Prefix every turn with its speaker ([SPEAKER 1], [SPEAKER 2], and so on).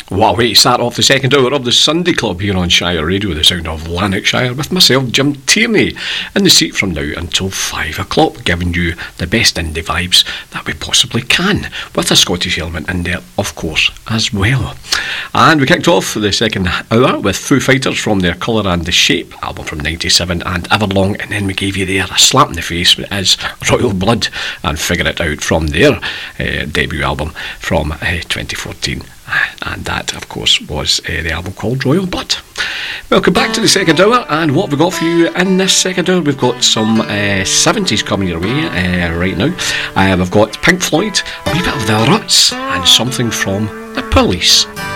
[SPEAKER 1] What a way to start off the second hour of the Sunday Club here on Shire Radio, the sound of Lanarkshire, with myself, Jim Tierney, in the seat from now until 5 o'clock, giving you the best indie vibes that we possibly can, with a Scottish element in there, of course, as well. And we kicked off the second hour with Foo Fighters from their Colour and the Shape album from 97 and Everlong, and then we gave you there a slap in the face as Royal Blood and Figure It Out from their debut album from 2014. And that, of course, was the album called Royal Blood. Welcome back to the second hour, and what have we got for you in this second hour? We've got some 70s coming your way right now. We've got Pink Floyd, a wee bit of The Ruts, and something from The Police.